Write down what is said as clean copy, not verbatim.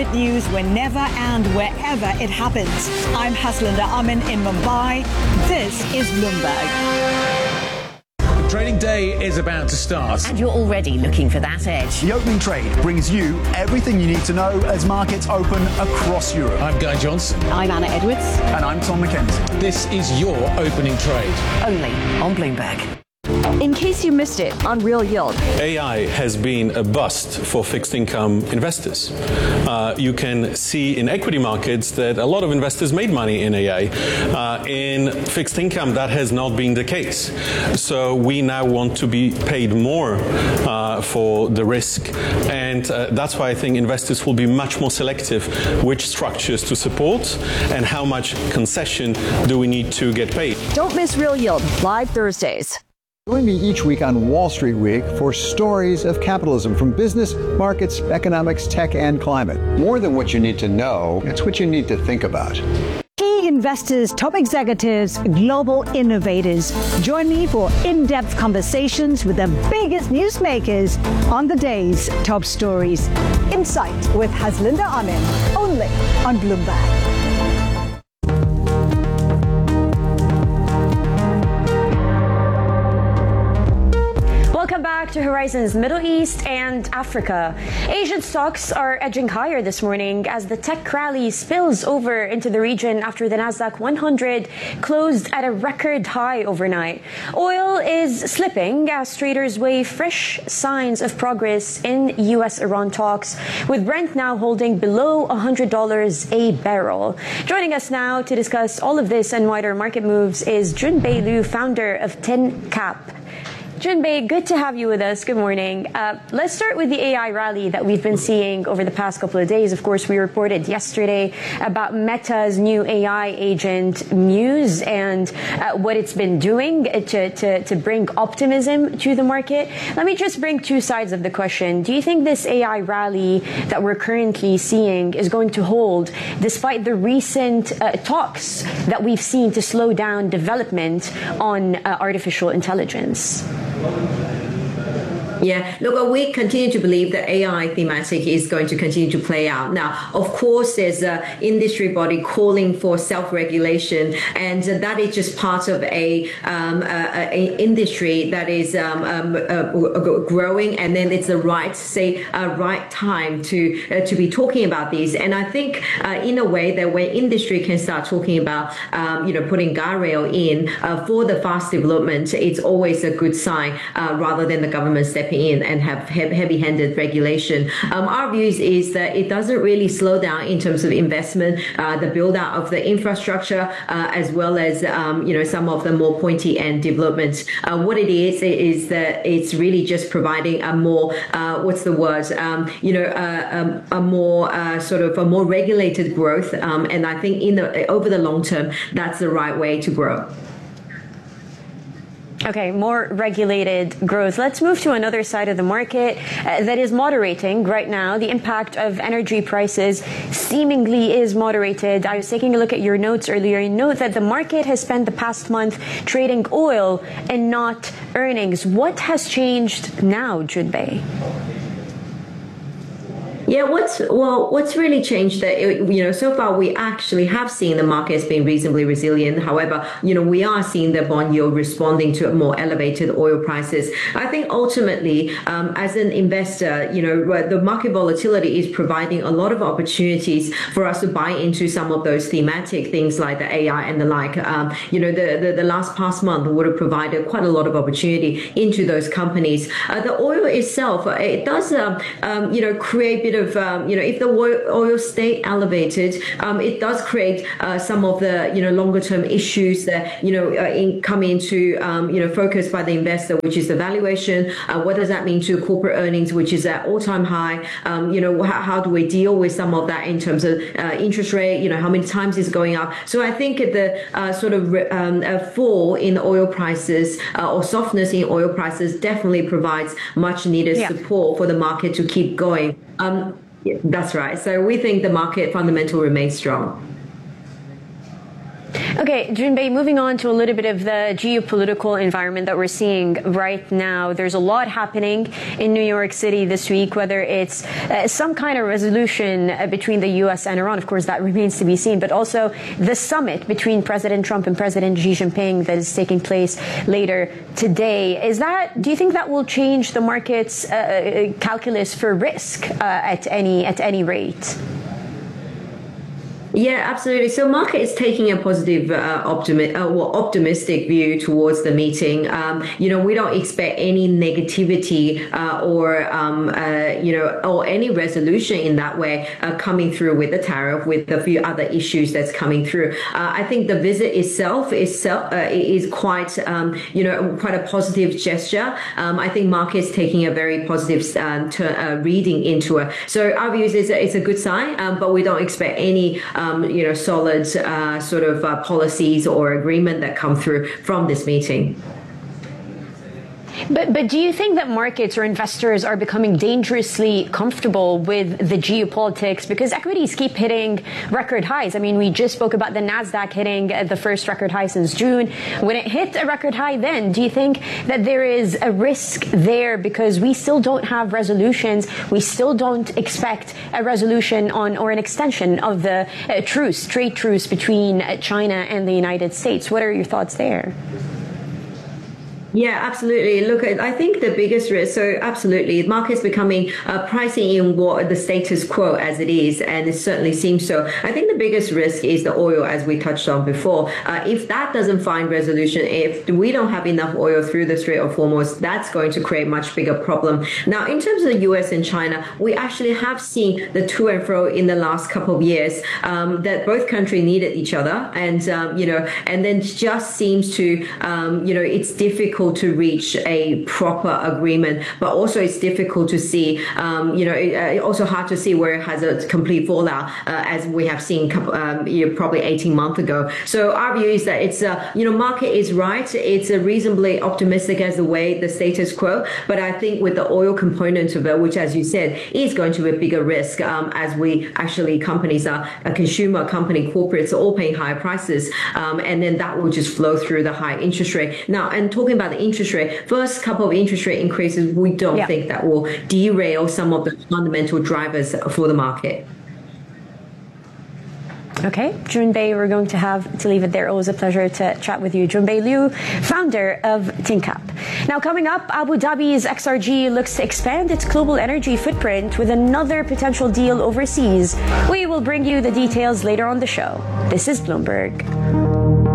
up-to-the-minute news whenever and wherever it happens. I'm Haslinda Amin in Mumbai. This is Bloomberg. Trading day is about to start. And you're already looking for that edge. The opening trade brings you everything you need to know as markets open across Europe. I'm Guy Johnson. I'm Anna Edwards. And I'm Tom McKenzie. This is your opening trade. Only on Bloomberg. In case you missed it on Real Yield. AI has been a bust for fixed income investors. You can see in equity markets that a lot of investors made money in AI. In fixed income, that has not been the case. So we now want to be paid more for the risk. And that's why I think investors will be much more selective which structures to support and how much concession do we need to get paid. Don't miss Real Yield, live Thursdays. Join me each week on Wall Street Week for stories of capitalism from business, markets, economics, tech, and climate. More than what you need to know, it's what you need to think about. Key investors, top executives, global innovators. Join me for in-depth conversations with the biggest newsmakers on the day's top stories. Insight with Haslinda Amin, only on Bloomberg. Welcome back to Horizons Middle East and Africa. Asian stocks are edging higher this morning as the tech rally spills over into the region after the Nasdaq 100 closed at a record high overnight. Oil is slipping as traders weigh fresh signs of progress in U.S.-Iran talks, with Brent now holding below $100 a barrel. Joining us now to discuss all of this and wider market moves is Junbei Liu, founder of TenCap. Junbei, good to have you with us. Good morning. Let's start with the AI rally that we've been seeing over the past couple of days. Of course, we reported yesterday about Meta's new AI agent, Muse, and what it's been doing to bring optimism to the market. Let me just bring two sides of the question. Do you think this AI rally that we're currently seeing is going to hold despite the recent talks that we've seen to slow down development on artificial intelligence? Yeah, look, we continue to believe that AI thematic is going to continue to play out. Now, of course, there's an industry body calling for self-regulation, and that is just part of a industry that is growing, and then it's the right time to be talking about these. And I think in a way that when industry can start talking about putting guardrail in for the fast development, it's always a good sign rather than the government stepping in and have heavy-handed regulation. Our views is that it doesn't really slow down in terms of investment, the build-out of the infrastructure, as well as some of the more pointy end developments. What it is that it's really just providing a more a more regulated growth, and I think over the long term, that's the right way to grow. Okay, more regulated growth. Let's move to another side of the market that is moderating right now. The impact of energy prices seemingly is moderated. I was taking a look at your notes earlier. You note that the market has spent the past month trading oil and not earnings. What has changed now, Junbei? Yeah, what's really changed that, so far we actually have seen the market has been reasonably resilient. However, we are seeing the bond yield responding to more elevated oil prices. I think ultimately, as an investor, the market volatility is providing a lot of opportunities for us to buy into some of those thematic things like the AI and the like. The past month would have provided quite a lot of opportunity into those companies. The oil itself, it does, create a bit of, if the oil stay elevated, it does create some of the, longer term issues that, come into, focus by the investor, which is the valuation. What does that mean to corporate earnings, which is at all-time high? How do we deal with some of that in terms of interest rate? How many times is going up? So I think the fall in oil prices or softness in oil prices definitely provides much needed support for the market to keep going. That's right. So we think the market fundamental remains strong. Okay, Junbei, moving on to a little bit of the geopolitical environment that we're seeing right now. There's a lot happening in New York City this week, whether it's some kind of resolution between the U.S. and Iran. Of course, that remains to be seen, but also the summit between President Trump and President Xi Jinping that is taking place later today. Do you think that will change the market's calculus for risk at any rate? Yeah, absolutely. So market is taking a positive, optimistic view towards the meeting. We don't expect any negativity or any resolution in that way coming through with the tariff, with a few other issues that's coming through. I think the visit itself is quite, quite a positive gesture. I think market is taking a very positive reading into it. So our view is it's a good sign, but we don't expect any solid policies or agreement that come through from this meeting. But do you think that markets or investors are becoming dangerously comfortable with the geopolitics because equities keep hitting record highs? I mean, we just spoke about the NASDAQ hitting the first record high since June. When it hit a record high then, do you think that there is a risk there because we still don't have resolutions? We still don't expect a resolution on or an extension of the trade truce between China and the United States. What are your thoughts there? Yeah, absolutely. Look, I think the biggest risk, so absolutely, the market's becoming pricing in what the status quo as it is, and it certainly seems so. I think the biggest risk is the oil, as we touched on before. If that doesn't find resolution, if we don't have enough oil through the Strait of Hormuz, that's going to create a much bigger problem. Now, in terms of the US and China, we actually have seen the to and fro in the last couple of years that both countries needed each other, and and then just seems to it's difficult to reach a proper agreement, but also it's difficult to see, also hard to see where it has a complete fallout, as we have seen probably 18 months ago. So our view is that it's market is right. It's a reasonably optimistic as the way the status quo, but I think with the oil component of it, which as you said, is going to be a bigger risk as we actually companies are a consumer company, corporates are all paying higher prices, and then that will just flow through the high interest rate. Now, and talking about the interest rate, first couple of interest rate increases, we don't think that will derail some of the fundamental drivers for the market. Okay, Junbei, we're going to have to leave it there. Always a pleasure to chat with you. Junbei Liu, founder of ThinkCap. Now coming up, Abu Dhabi's XRG looks to expand its global energy footprint with another potential deal overseas. We will bring you the details later on the show. This is Bloomberg.